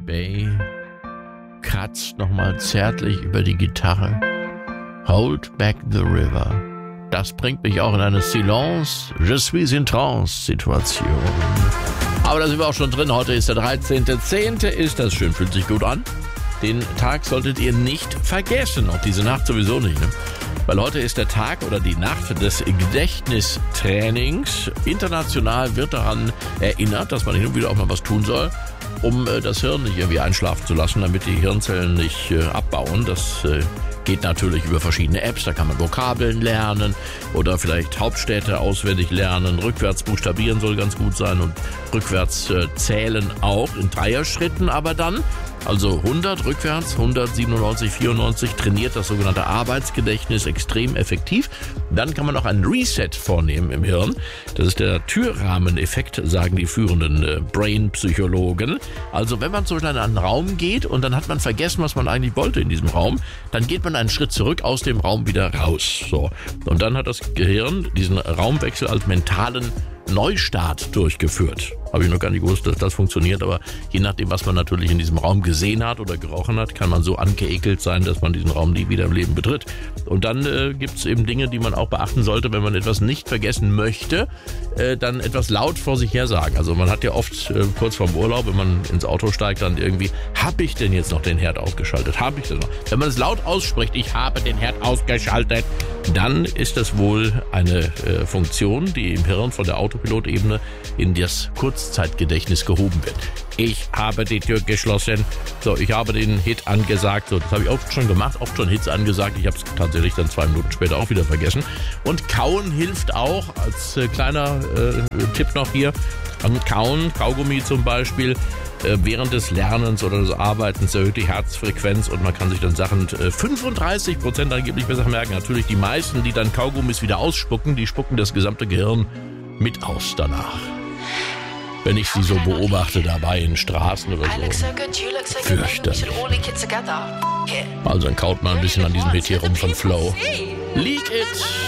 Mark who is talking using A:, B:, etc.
A: Bay kratzt nochmal zärtlich über die Gitarre. Hold back the river. Das bringt mich auch in eine Silence, je suis in trance Situation. Aber da sind wir auch schon drin. Heute ist der 13.10. Ist das schön, fühlt sich gut an. Den Tag solltet ihr nicht vergessen, auch diese Nacht sowieso nicht, ne? Weil heute ist der Tag oder die Nacht des Gedächtnistrainings. International wird daran erinnert, dass man hin und wieder auch mal was tun soll, um das Hirn nicht irgendwie einschlafen zu lassen, damit die Hirnzellen nicht abbauen. Das geht natürlich über verschiedene Apps, da kann man Vokabeln lernen oder vielleicht Hauptstädte auswendig lernen. Rückwärts buchstabieren soll ganz gut sein und rückwärts zählen auch in Dreierschritten, aber dann, also 100 rückwärts, 197, 94, trainiert das sogenannte Arbeitsgedächtnis extrem effektiv. Dann kann man auch einen Reset vornehmen im Hirn. Das ist der Türrahmeneffekt, sagen die führenden Brain-Psychologen. Also wenn man zum Beispiel in einen Raum geht und dann hat man vergessen, was man eigentlich wollte in diesem Raum, dann geht man einen Schritt zurück aus dem Raum wieder raus. So. Und dann hat das Gehirn diesen Raumwechsel als mentalen Neustart durchgeführt. Habe ich noch gar nicht gewusst, dass das funktioniert, aber je nachdem, was man natürlich in diesem Raum gesehen hat oder gerochen hat, kann man so angeekelt sein, dass man diesen Raum nie wieder im Leben betritt. Und dann gibt es eben Dinge, die man auch beachten sollte, wenn man etwas nicht vergessen möchte, dann etwas laut vor sich her sagen. Also man hat ja oft kurz vorm Urlaub, wenn man ins Auto steigt, dann irgendwie, habe ich denn jetzt noch den Herd ausgeschaltet? Habe ich das noch? Wenn man es laut ausspricht, ich habe den Herd ausgeschaltet, dann ist das wohl eine Funktion, die im Hirn von der Autopilotebene in das Kurzzeitgedächtnis gehoben wird. Ich habe die Tür geschlossen. So, ich habe den Hit angesagt. So, das habe ich oft schon gemacht, oft schon Hits angesagt. Ich habe es tatsächlich dann 2 Minuten später auch wieder vergessen. Und Kauen hilft auch, als kleiner Tipp noch hier. Kauen, Kaugummi zum Beispiel, während des Lernens oder des Arbeitens erhöht die Herzfrequenz und man kann sich dann Sachen 35% angeblich besser merken. Natürlich die meisten, die dann Kaugummis wieder ausspucken, die spucken das gesamte Gehirn mit aus danach. Wenn ich sie so beobachte dabei in Straßen oder so. Fürchterlich. Also dann kaut man ein bisschen an diesem Hit hier rum von Flow. Leak It!